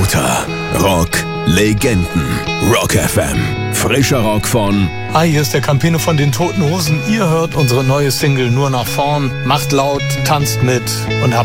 Lauter Rock Legenden. Rock FM. Frischer Rock von... Hi, hier ist der Campino von den Toten Hosen. Ihr hört unsere neue Single Nur nach vorn. Macht laut, tanzt mit und habt